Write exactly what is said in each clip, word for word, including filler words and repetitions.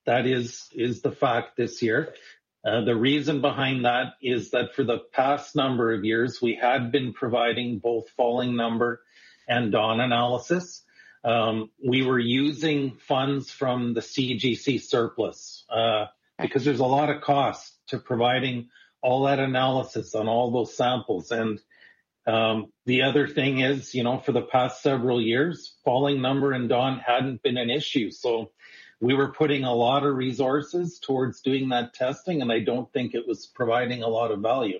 that is, is the fact this year. Uh, the reason behind that is that for the past number of years, we had been providing both falling number and dawn analysis. Um, we were using funds from the C G C surplus uh, because there's a lot of cost to providing all that analysis on all those samples. And um, the other thing is, you know, for the past several years, falling number and dawn hadn't been an issue. So we were putting a lot of resources towards doing that testing, and I don't think it was providing a lot of value.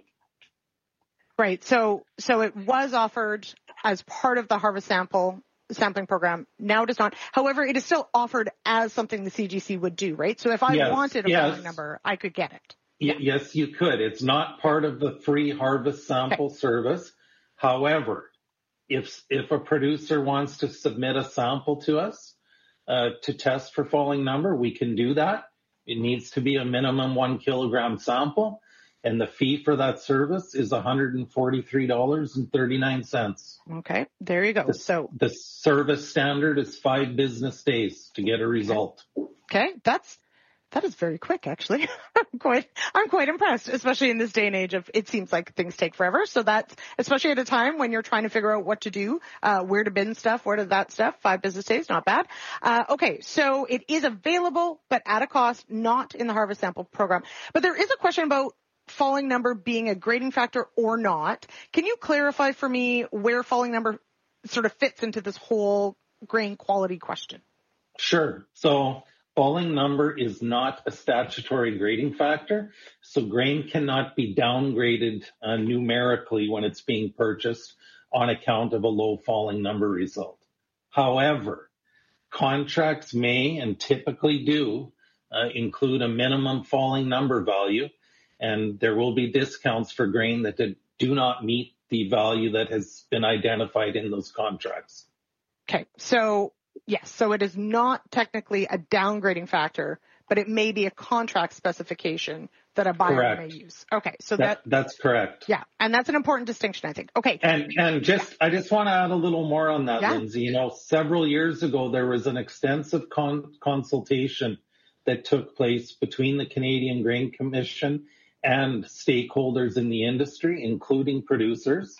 Right. So, so it was offered as part of the harvest sample sampling program. Now it is not. However, it is still offered as something the C G C would do, right? So if I yes, wanted a yes. falling number, I could get it. Y- yeah. Yes, you could. It's not part of the free harvest sample okay. service. However, if if a producer wants to submit a sample to us, Uh, to test for falling number, we can do that. It needs to be a minimum one kilogram sample, and the fee for that service is one hundred forty-three dollars and thirty-nine cents. Okay, there you go. The, so the service standard is five business days to get a result. Okay, that's that is very quick, actually. I'm quite I'm quite impressed, especially in this day and age of it seems like things take forever. So that's especially at a time when you're trying to figure out what to do, uh, where to bin stuff, where to that stuff. Five business days, not bad. Uh, okay, so it is available, but at a cost, not in the harvest sample program. But there is a question about falling number being a grading factor or not. Can you clarify for me where falling number sort of fits into this whole grain quality question? Sure. So falling number is not a statutory grading factor, so grain cannot be downgraded uh, numerically when it's being purchased on account of a low falling number result. However, contracts may and typically do uh, include a minimum falling number value, and there will be discounts for grain that do not meet the value that has been identified in those contracts. Okay, so yes, so it is not technically a downgrading factor, but it may be a contract specification that a buyer correct. may use. Okay, so that, that that's correct. Yeah, and that's an important distinction, I think. Okay. And and just yeah. I just want to add a little more on that, yeah. Lindsay. You know, several years ago there was an extensive con- consultation that took place between the Canadian Grain Commission and stakeholders in the industry, including producers,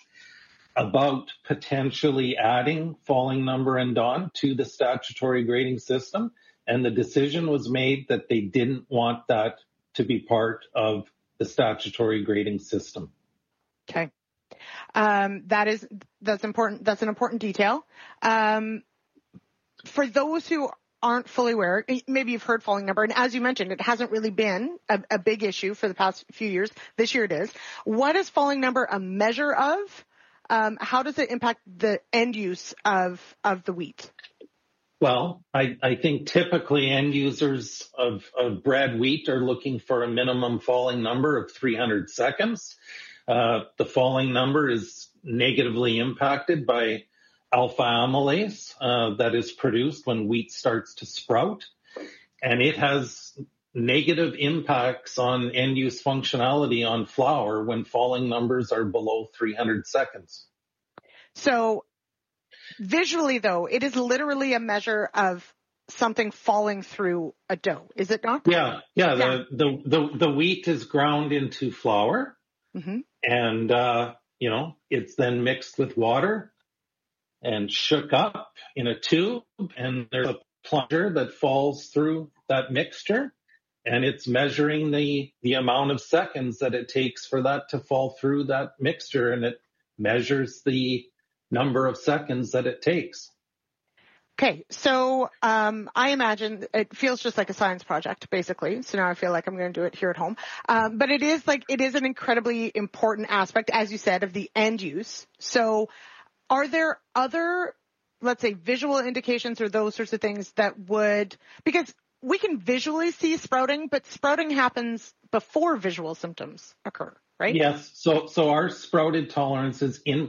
about potentially adding falling number and dawn to the statutory grading system. And the decision was made that they didn't want that to be part of the statutory grading system. Okay. Um, that is, that's important. That's an important detail. Um, for those who aren't fully aware, maybe you've heard falling number, and as you mentioned, it hasn't really been a, a big issue for the past few years. This year it is. What is falling number a measure of? Um, how does it impact the end use of, of the wheat? Well, I, I think typically end users of, of bred wheat are looking for a minimum falling number of three hundred seconds. Uh, the falling number is negatively impacted by alpha amylase uh, that is produced when wheat starts to sprout. And it has negative impacts on end use functionality on flour when falling numbers are below three hundred seconds. So visually, though, it is literally a measure of something falling through a dough, is it not? Yeah, yeah. yeah. The, the the the wheat is ground into flour, mm-hmm. and uh, you know it's then mixed with water and shook up in a tube, and there's a plunger that falls through that mixture, and it's measuring the the amount of seconds that it takes for that to fall through that mixture, and it measures the number of seconds that it takes. Okay, so um, I imagine it feels just like a science project, basically. So now I feel like I'm going to do it here at home. Um, but it is like it is an incredibly important aspect, as you said, of the end use. So are there other, let's say, visual indications or those sorts of things that would, because we can visually see sprouting, but sprouting happens before visual symptoms occur, right? Yes. So so our sprouted tolerances in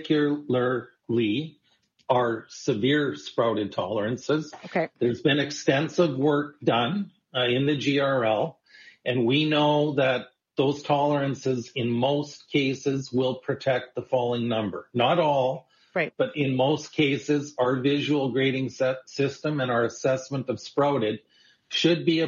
particularly are severe sprouted tolerances. Okay. There's been extensive work done uh, in the G R L, and we know that those tolerances in most cases will protect the falling number. Not all, right. But in most cases, our visual grading set system and our assessment of sprouted should be